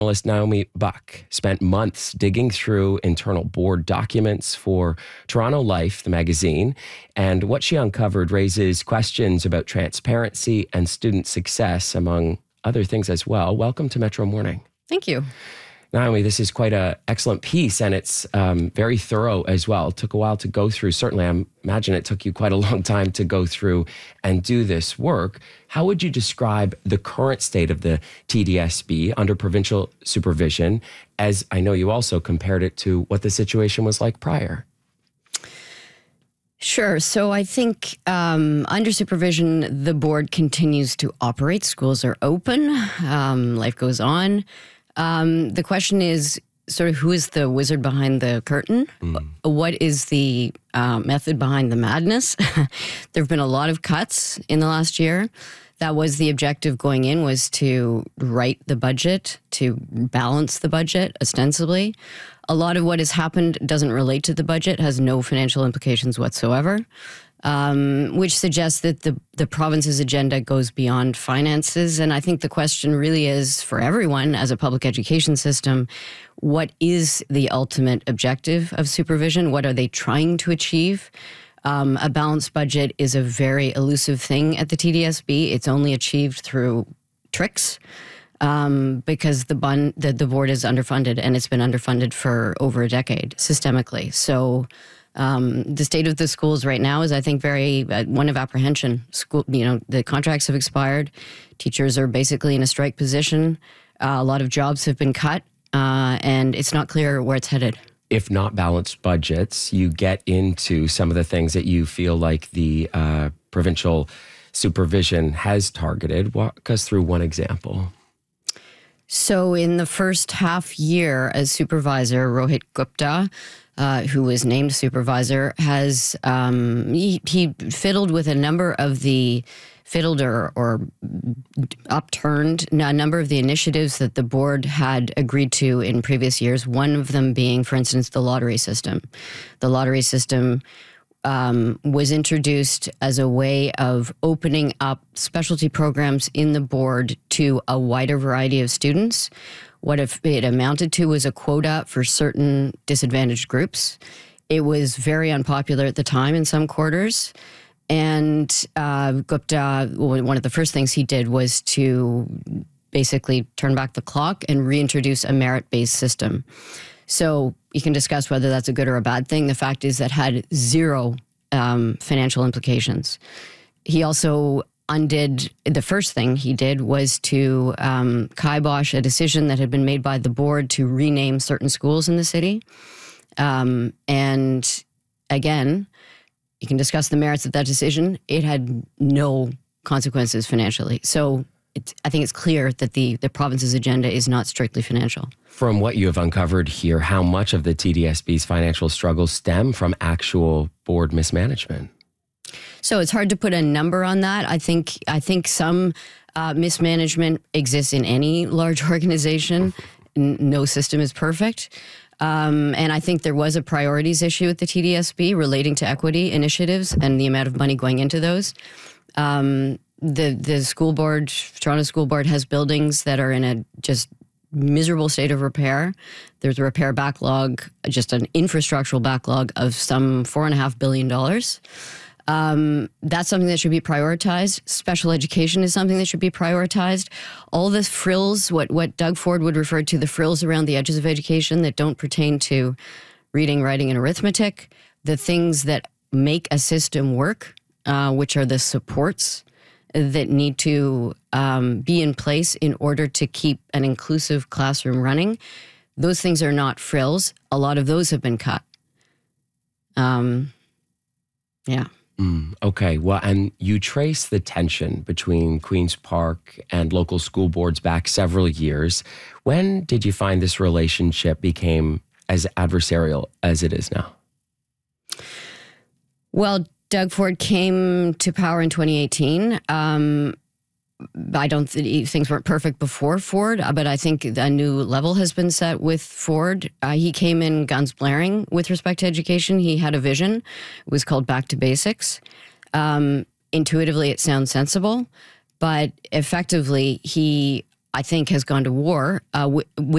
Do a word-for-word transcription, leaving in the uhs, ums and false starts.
Journalist Naomi Buck spent months digging through internal board documents for Toronto Life, the magazine, and what she uncovered raises questions about transparency and student success, among other things as well. Welcome to Metro Morning. Thank you. Naomi, this is quite an excellent piece, and it's um, very thorough as well. It took a while to go through. Certainly, I imagine it took you quite a long time to go through and do this work. How would you describe the current state of the T D S B under provincial supervision, as I know you also compared it to what the situation was like prior? Sure. So I think um, under supervision, the board continues to operate. Schools are open. Um, life goes on. Um, the question is sort of who is the wizard behind the curtain? Mm. What is the uh, method behind the madness? There have been a lot of cuts in the last year. That was the objective going in, was to write the budget, to balance the budget, ostensibly. A lot of what has happened doesn't relate to the budget, has no financial implications whatsoever. Um, which suggests that the, the province's agenda goes beyond finances. And I think the question really is, for everyone as a public education system, what is the ultimate objective of supervision? What are they trying to achieve? Um, a balanced budget is a very elusive thing at the T D S B. It's only achieved through tricks um, because the, bun, the, the board is underfunded, and it's been underfunded for over a decade systemically. So Um, the state of the schools right now is, I think, very uh, one of apprehension. School, you know, the contracts have expired. Teachers are basically in a strike position. Uh, a lot of jobs have been cut, uh, and it's not clear where it's headed. If not balanced budgets, you get into some of the things that you feel like the uh, provincial supervision has targeted. Walk us through one example. So in the first half year as supervisor, Rohit Gupta, Uh, who was named supervisor, has um, he, he fiddled with a number of the fiddled or, or upturned a number of the initiatives that the board had agreed to in previous years. One of them being, for instance, the lottery system. The lottery system um, was introduced as a way of opening up specialty programs in the board to a wider variety of students. What if it amounted to was a quota for certain disadvantaged groups. It was very unpopular at the time in some quarters. And uh, Gupta, one of the first things he did was to basically turn back the clock and reintroduce a merit-based system. So you can discuss whether that's a good or a bad thing. The fact is that had zero um, financial implications. He also undid, the first thing he did was to um, kibosh a decision that had been made by the board to rename certain schools in the city. Um, and again, you can discuss the merits of that decision. It had no consequences financially. So it, I think it's clear that the, the province's agenda is not strictly financial. From what you have uncovered here, how much of the T D S B's financial struggles stem from actual board mismanagement? So it's hard to put a number on that. I think I think some uh, mismanagement exists in any large organization. N- no system is perfect. Um, and I think there was a priorities issue at the T D S B relating to equity initiatives and the amount of money going into those. Um, the, the school board, Toronto School Board, has buildings that are in a just miserable state of repair. There's a repair backlog, just an infrastructural backlog of some four and a half billion dollars. Um, that's something that should be prioritized. Special education is something that should be prioritized. All the frills, what, what Doug Ford would refer to, the frills around the edges of education that don't pertain to reading, writing, and arithmetic, the things that make a system work, uh, which are the supports that need to um, be in place in order to keep an inclusive classroom running. Those things are not frills. A lot of those have been cut. Um, yeah. Mm, okay. Well, and you trace the tension between Queen's Park and local school boards back several years. When did you find this relationship became as adversarial as it is now? Well, Doug Ford came to power in twenty eighteen. Um, I don't think things weren't perfect before Ford, but I think a new level has been set with Ford. Uh, he came in guns blaring with respect to education. He had a vision. It was called Back to Basics. Um, intuitively, it sounds sensible, but effectively, he, I think, has gone to war uh, with